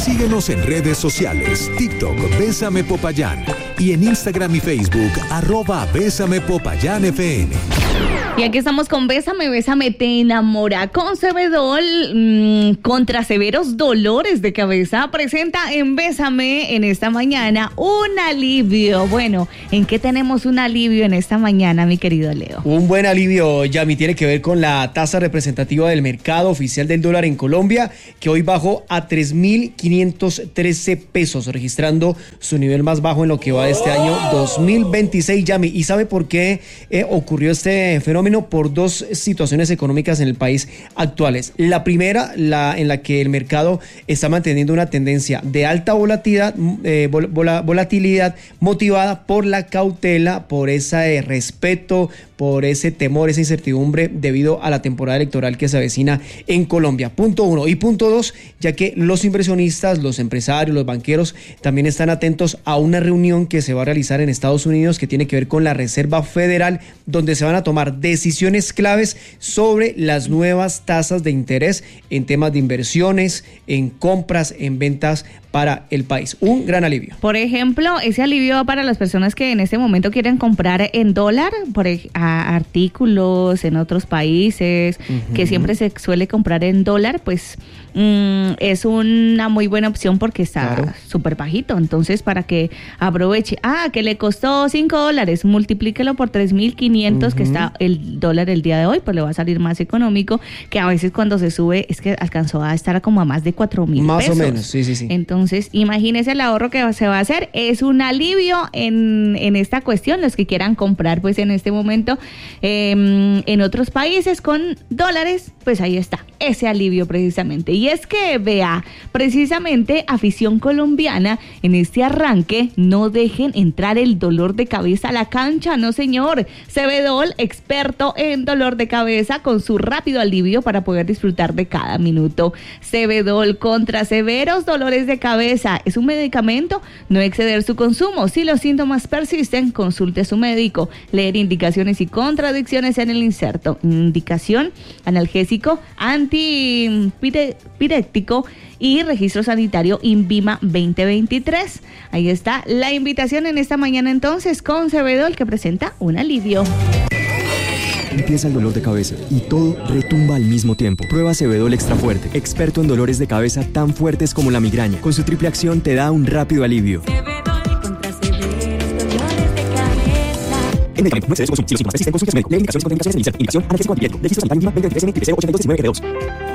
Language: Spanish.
Síguenos en redes sociales, TikTok, Bésame Popayán, y en Instagram y Facebook, @BésamePopayánFM. Y aquí estamos con Bésame, Bésame te enamora. Con Cebedol, contra severos dolores de cabeza, presenta en Bésame en esta mañana un alivio. Bueno, ¿en qué tenemos un alivio en esta mañana, mi querido Leo? Un buen alivio, Yami, tiene que ver con la tasa representativa del mercado oficial del dólar en Colombia, que hoy bajó a 3.513 pesos, registrando su nivel más bajo en lo que va de este año 2026, Yami. ¿Y sabe por qué ocurrió este fenómeno? Por dos situaciones económicas en el país actuales. La primera, en la que el mercado está manteniendo una tendencia de alta volatilidad, motivada por la cautela, por ese respeto, por ese temor, esa incertidumbre debido a la temporada electoral que se avecina en Colombia. Punto uno. Y punto dos, ya que los inversionistas, los empresarios, los banqueros también están atentos a una reunión que se va a realizar en Estados Unidos que tiene que ver con la Reserva Federal, donde se van a tomar decisiones claves sobre las nuevas tasas de interés en temas de inversiones, en compras, en ventas para el país. Un gran alivio. Por ejemplo, ese alivio va para las personas que en este momento quieren comprar en dólar, artículos en otros países, que siempre se suele comprar en dólar, pues es una muy buena opción porque está súper bajito. Entonces, para que aproveche, que le costó $5, multiplíquelo por 3.500 que está el dólar el día de hoy, pues le va a salir más económico, que a veces cuando se sube es que alcanzó a estar como a más de 4.000 más pesos. O menos, sí. Entonces, imagínese el ahorro que se va a hacer. Es un alivio en esta cuestión. Los que quieran comprar, pues en este momento, en otros países con dólares, pues ahí está, ese alivio precisamente. Y es que, vea, precisamente afición colombiana, en este arranque, no dejen entrar el dolor de cabeza a la cancha, no señor. Cebedol, experto en dolor de cabeza, con su rápido alivio para poder disfrutar de cada minuto. Cebedol contra severos dolores de cabeza. Es un medicamento, no exceder su consumo. Si los síntomas persisten, consulte a su médico. Leer indicaciones y contradicciones en el inserto. Indicación: analgésico, antipirético y registro sanitario INVIMA 2023. Ahí está la invitación en esta mañana entonces con Cebedol, que presenta un alivio. Empieza el dolor de cabeza y todo retumba al mismo tiempo. Prueba Cebedol Extra Fuerte, experto en dolores de cabeza tan fuertes como la migraña. Con su triple acción te da un rápido alivio. Cebedol contra severos dolores de cabeza. En medicamento, no excedes su consumo. Si los síntomas persisten, consulte a su médico. Lee indicaciones y contraindicaciones en el insert. Indicación: analgésico antipirético. Registro sanitario INVIMA 2023 NIC 08219 G2.